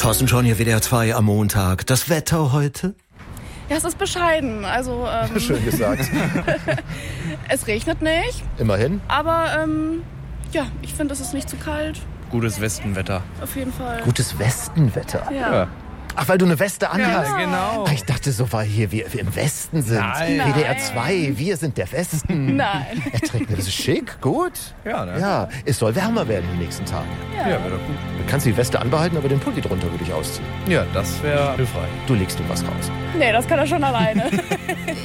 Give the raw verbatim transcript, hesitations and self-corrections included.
Thorsten John hier, W D R zwei am Montag. Das Wetter heute? Ja, es ist bescheiden. Also, ähm, Schön gesagt. es regnet nicht. Immerhin. Aber ähm, ja, ich finde, es ist nicht zu kalt. Gutes Westenwetter. Auf jeden Fall. Gutes Westenwetter. Ja. Ja. Ach, weil du eine Weste anhast? Ja, genau. Ach, ich dachte so, weil hier wir, wir im Westen sind. Nein. W D R zwei, wir sind der Westen. Nein. Er trägt mir das ist schick, gut. Ja, ne? Ja, es soll wärmer werden die nächsten Tage. Ja, wäre doch gut. Du kannst die Weste anbehalten, aber den Pulli drunter würde ich ausziehen. Ja, das wäre hilfreich. Du legst du was raus. Nee, das kann er schon alleine.